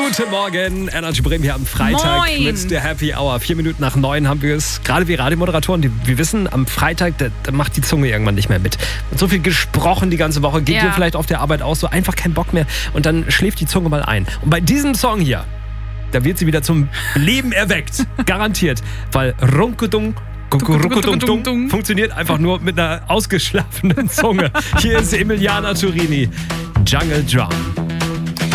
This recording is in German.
Guten Morgen, Energy Bremen hier am Freitag mit der Happy Hour. 4 Minuten nach 9 haben wir es. Gerade wir Radiomoderatoren, wir wissen, am Freitag, da macht die Zunge irgendwann nicht mehr mit. Und so viel gesprochen die ganze Woche, geht dir vielleicht auf der Arbeit aus, so einfach kein Bock mehr. Und dann schläft die Zunge mal ein. Und bei diesem Song hier, da wird sie wieder zum Leben erweckt. Garantiert. Weil Runkedung funktioniert einfach nur mit einer ausgeschlafenen Zunge. Hier ist Emiliana Turini, Jungle Drum.